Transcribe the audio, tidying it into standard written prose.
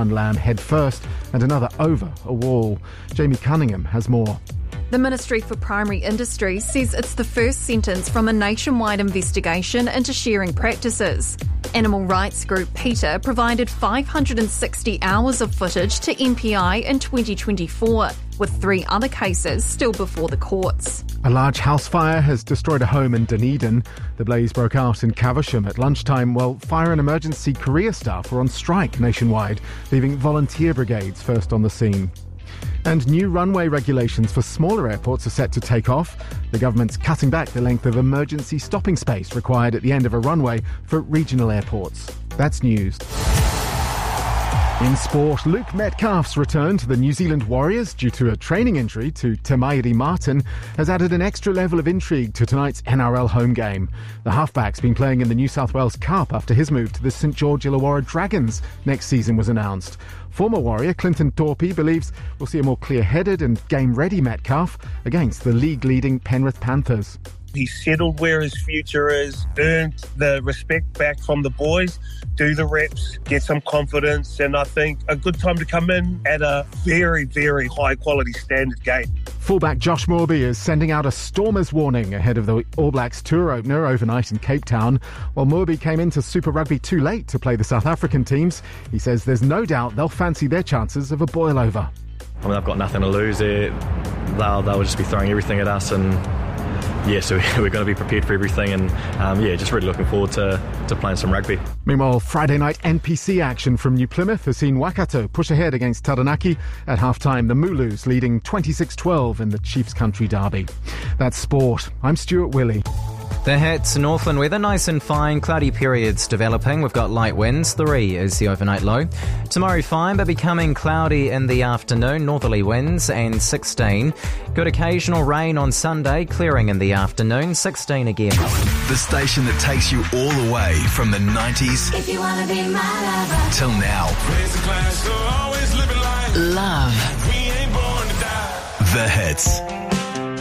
one lamb head first and another over a wall. Jamie Cunningham has more. The Ministry for Primary Industries says it's the first sentence from a nationwide investigation into shearing practices. Animal rights group PETA provided 560 hours of footage to MPI in 2024, with 3 other cases still before the courts. A large house fire has destroyed a home in Dunedin. The blaze broke out in Caversham at lunchtime while fire and emergency career staff were on strike nationwide, leaving volunteer brigades first on the scene. And new runway regulations for smaller airports are set to take off. The government's cutting back the length of emergency stopping space required at the end of a runway for regional airports. That's news. In sport, Luke Metcalf's return to the New Zealand Warriors due to a training injury to Tamairi Martin has added an extra level of intrigue to tonight's NRL home game. The halfback's been playing in the New South Wales Cup after his move to the St George Illawarra Dragons next season was announced. Former Warrior Clinton Torpey believes we'll see a more clear-headed and game-ready Metcalf against the league-leading Penrith Panthers. He's settled where his future is, earned the respect back from the boys, do the reps, get some confidence, and I think a good time to come in at a very, very high-quality standard game. Fullback Josh Moorby is sending out a stormers warning ahead of the All Blacks tour opener overnight in Cape Town. While Moorby came into Super Rugby too late to play the South African teams, he says there's no doubt they'll fancy their chances of a boil-over. I mean, I've got nothing to lose there. They'll just be throwing everything at us, and yeah, so we're going to be prepared for everything, and just really looking forward to playing some rugby. Meanwhile, Friday night NPC action from New Plymouth has seen Waikato push ahead against Taranaki. At half-time, the Mooloos leading 26-12 in the Chiefs Country Derby. That's sport. I'm Stuart Willey. The Hits, Northland weather, nice and fine, cloudy periods developing. We've got light winds, 3 is the overnight low. Tomorrow fine, but becoming cloudy in the afternoon, northerly winds, and 16. Good occasional rain on Sunday, clearing in the afternoon, 16 again. The station that takes you all the way from the 90s if you wanna be my lover till now. Love. The Hits.